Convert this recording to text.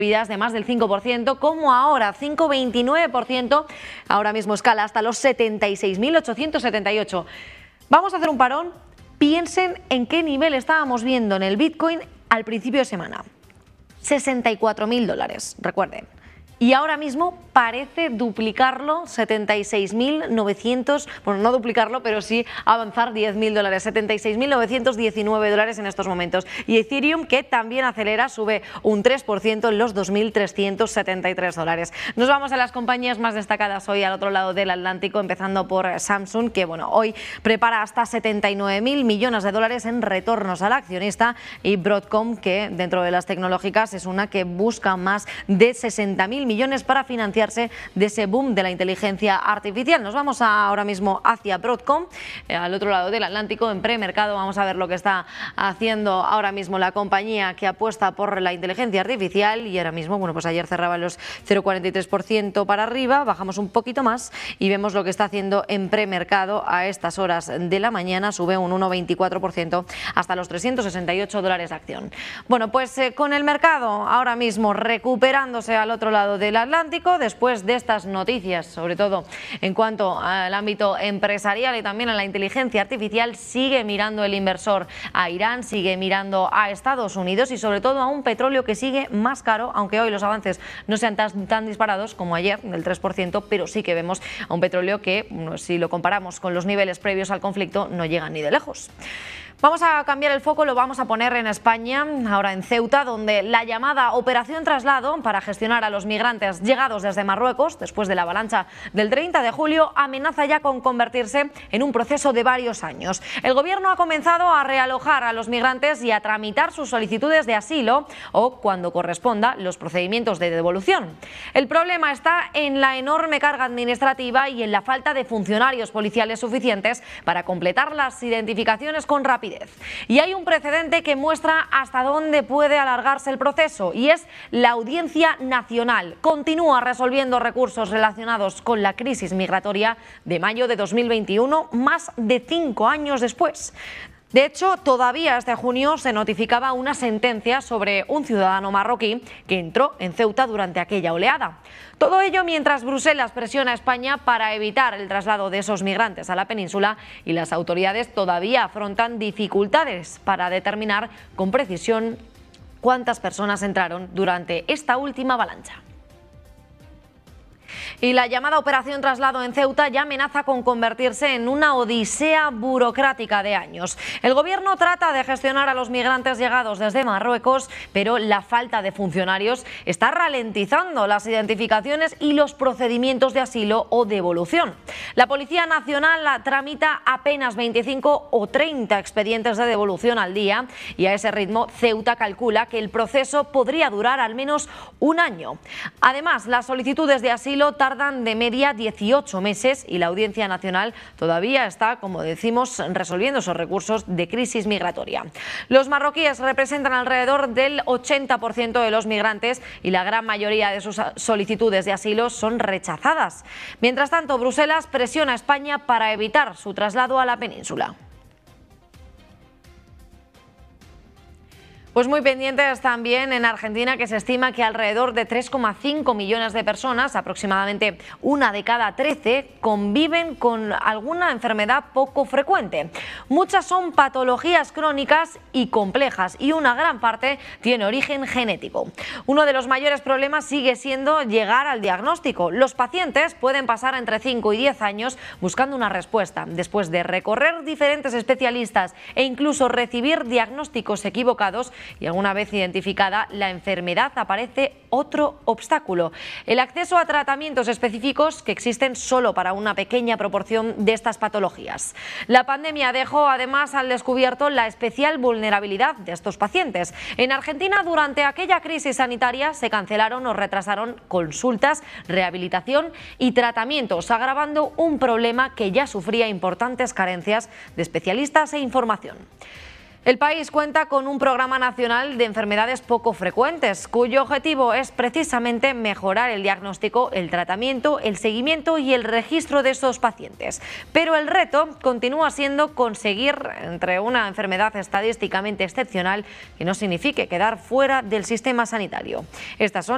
de más del 5%, como ahora, 5,29%, ahora mismo escala hasta los 76.878. Vamos a hacer un parón. Piensen en qué nivel estábamos viendo en el Bitcoin al principio de semana. $64.000, recuerden. Y ahora mismo parece duplicarlo, 76.900, bueno, no duplicarlo, pero sí avanzar $10.000, $76.919 en estos momentos. Y Ethereum, que también acelera, sube un 3% en los $2.373. Nos vamos a las compañías más destacadas hoy al otro lado del Atlántico, empezando por Samsung, que bueno, hoy prepara hasta $79.000 millones en retornos al accionista, y Broadcom, que dentro de las tecnológicas es una que busca más de 60.000 millones para financiarse de ese boom de la inteligencia artificial. Nos vamos ahora mismo hacia Broadcom, al otro lado del Atlántico, en premercado. Vamos a ver lo que está haciendo ahora mismo la compañía que apuesta por la inteligencia artificial, y ahora mismo, bueno, pues ayer cerraba los 0,43% para arriba, bajamos un poquito más y vemos lo que está haciendo en premercado a estas horas de la mañana, sube un 1,24% hasta los $368 de acción. Bueno, pues con el mercado ahora mismo recuperándose al otro lado del Atlántico, después de estas noticias, sobre todo en cuanto al ámbito empresarial y también a la inteligencia artificial, sigue mirando el inversor a Irán, sigue mirando a Estados Unidos y sobre todo a un petróleo que sigue más caro, aunque hoy los avances no sean tan disparados como ayer, del 3%, pero sí que vemos a un petróleo que, si lo comparamos con los niveles previos al conflicto, no llega ni de lejos. Vamos a cambiar el foco, lo vamos a poner en España, ahora en Ceuta, donde la llamada Operación Traslado para gestionar a los migrantes llegados desde Marruecos después de la avalancha del 30 de julio amenaza ya con convertirse en un proceso de varios años. El gobierno ha comenzado a realojar a los migrantes y a tramitar sus solicitudes de asilo o, cuando corresponda, los procedimientos de devolución. El problema está en la enorme carga administrativa y en la falta de funcionarios policiales suficientes para completar las identificaciones con rapidez. Y hay un precedente que muestra hasta dónde puede alargarse el proceso, y es la Audiencia Nacional. Continúa resolviendo recursos relacionados con la crisis migratoria de mayo de 2021, más de 5 años después. De hecho, todavía este junio se notificaba una sentencia sobre un ciudadano marroquí que entró en Ceuta durante aquella oleada. Todo ello mientras Bruselas presiona a España para evitar el traslado de esos migrantes a la península, y las autoridades todavía afrontan dificultades para determinar con precisión cuántas personas entraron durante esta última avalancha. Y la llamada Operación Traslado en Ceuta ya amenaza con convertirse en una odisea burocrática de años. El gobierno trata de gestionar a los migrantes llegados desde Marruecos, pero la falta de funcionarios está ralentizando las identificaciones y los procedimientos de asilo o devolución. La Policía Nacional tramita apenas 25 o 30 expedientes de devolución al día, y a ese ritmo Ceuta calcula que el proceso podría durar al menos un año. Además, las solicitudes de asilo tardan de media 18 meses y la Audiencia Nacional todavía está, como decimos, resolviendo esos recursos de crisis migratoria. Los marroquíes representan alrededor del 80% de los migrantes y la gran mayoría de sus solicitudes de asilo son rechazadas. Mientras tanto, Bruselas presiona a España para evitar su traslado a la península. Pues muy pendientes también en Argentina, que se estima que alrededor de 3,5 millones de personas, aproximadamente una de cada 13, conviven con alguna enfermedad poco frecuente. Muchas son patologías crónicas y complejas, y una gran parte tiene origen genético. Uno de los mayores problemas sigue siendo llegar al diagnóstico. Los pacientes pueden pasar entre 5 y 10 años buscando una respuesta, después de recorrer diferentes especialistas e incluso recibir diagnósticos equivocados. Y alguna vez identificada la enfermedad, aparece otro obstáculo: el acceso a tratamientos específicos que existen solo para una pequeña proporción de estas patologías. La pandemia dejó además al descubierto la especial vulnerabilidad de estos pacientes. En Argentina, durante aquella crisis sanitaria, se cancelaron o retrasaron consultas, rehabilitación y tratamientos, agravando un problema que ya sufría importantes carencias de especialistas e información. El país cuenta con un programa nacional de enfermedades poco frecuentes, cuyo objetivo es precisamente mejorar el diagnóstico, el tratamiento, el seguimiento y el registro de estos pacientes. Pero el reto continúa siendo conseguir entre una enfermedad estadísticamente excepcional que no signifique quedar fuera del sistema sanitario. Estas son